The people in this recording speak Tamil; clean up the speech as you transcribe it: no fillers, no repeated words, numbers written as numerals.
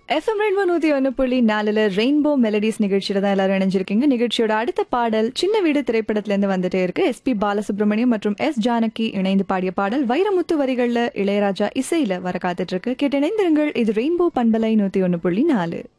எஃப்எம் ரெயின்போ 101.4 ரெயின்போ மெலடிஸ் நிகழ்ச்சியில தான் எல்லாரும் இணைஞ்சிருக்கீங்க. நிகழ்ச்சியோட அடுத்த பாடல் சின்ன வீடு திரைப்படத்துல இருந்து வந்துட்டே இருக்கு. எஸ்பி பாலசுப்ரமணியம் மற்றும் எஸ் ஜானகி இணைந்து பாடிய பாடல் வைரமுத்து வரிகள்ல இளையராஜா இசையில வர காத்துட்டு இருக்கு. கேட்டு இணைந்திருங்கள். இது ரெயின்போ பண்பலை 101.4.